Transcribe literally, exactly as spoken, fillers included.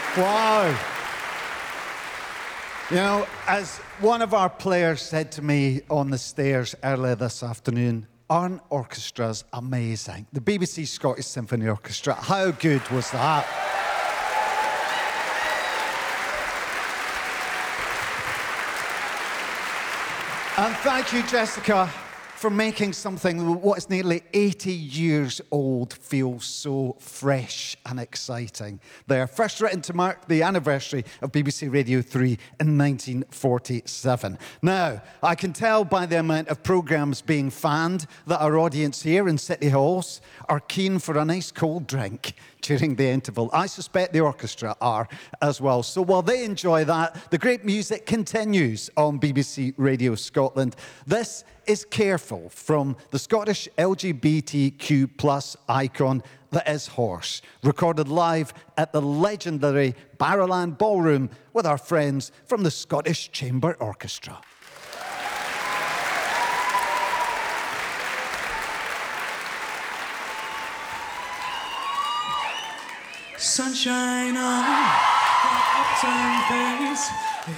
Wow. You know, as one of our players said to me on the stairs earlier this afternoon, aren't orchestras amazing? The B B C Scottish Symphony Orchestra, how good was that? And thank you, Jessica, for making something what is nearly eighty years old feel so fresh and exciting. They're first written to mark the anniversary of B B C Radio three in nineteen forty-seven. Now, I can tell by the amount of programmes being fanned that our audience here in City Halls are keen for a nice cold drink during the interval. I suspect the orchestra are as well. So while they enjoy that, the great music continues on B B C Radio Scotland. This is Careful from the Scottish L G B T Q plus icon that is Horse, recorded live at the legendary Barrowland Ballroom with our friends from the Scottish Chamber Orchestra. Sunshine on the upturned face,